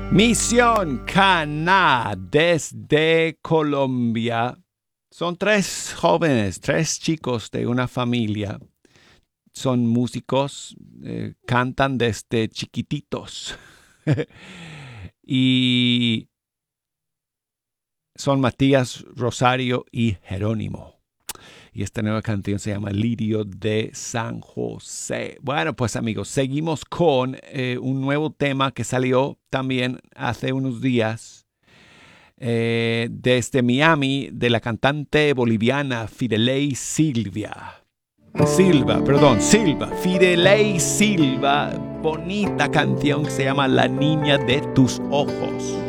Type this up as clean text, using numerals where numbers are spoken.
Misión Cana desde Colombia. Son tres jóvenes, tres chicos de una familia. Son músicos, cantan desde chiquititos. Y son Matías, Rosario y Jerónimo. Y esta nueva canción se llama Lirio de San José. Bueno, pues amigos, seguimos con un nuevo tema que salió también hace unos días desde Miami, de la cantante boliviana Fidelei Silva. Fidelei Silva. Bonita canción que se llama La Niña de tus Ojos.